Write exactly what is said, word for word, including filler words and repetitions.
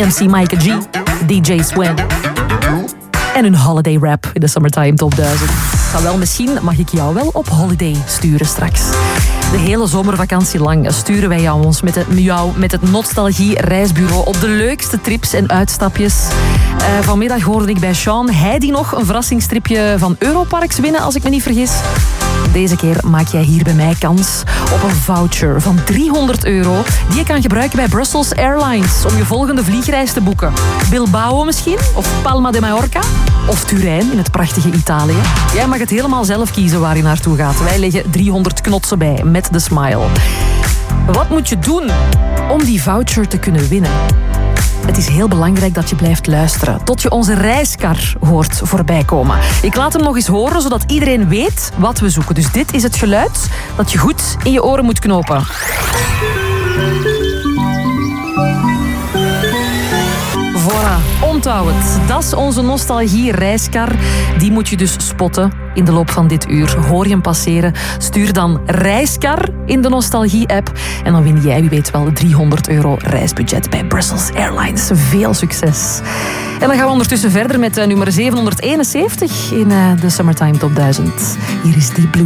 M C Micah G, D J Swen en hun holiday rap in de Summertime Top duizend. Nou wel, misschien mag ik jou wel op holiday sturen straks. De hele zomervakantie lang sturen wij jou ons met het, jou met het Nostalgie Reisbureau op de leukste trips en uitstapjes. Uh, vanmiddag hoorde ik bij Sean Heidi nog een verrassingstripje van Europarks winnen, als ik me niet vergis. Deze keer maak jij hier bij mij kans op een voucher van driehonderd euro die je kan gebruiken bij Brussels Airlines om je volgende vliegreis te boeken. Bilbao misschien? Of Palma de Mallorca? Of Turijn in het prachtige Italië? Jij mag het helemaal zelf kiezen waar je naartoe gaat. Wij leggen driehonderd knotsen bij met de Smile. Wat moet je doen om die voucher te kunnen winnen? Het is heel belangrijk dat je blijft luisteren tot je onze reiskar hoort voorbij komen. Ik laat hem nog eens horen, zodat iedereen weet wat we zoeken. Dus dit is het geluid dat je goed in je oren moet knopen. Voilà, onthoud het. Dat is onze nostalgie-reiskar. Die moet je dus spotten in de loop van dit uur. Hoor je hem passeren? Stuur dan reiskar in de nostalgie-app. En dan win jij, wie weet wel, driehonderd euro reisbudget bij Brussels Airlines. Veel succes. En dan gaan we ondertussen verder met nummer zevenhonderdeenenzeventig in de Summertime Top duizend. Hier is Deep Blue.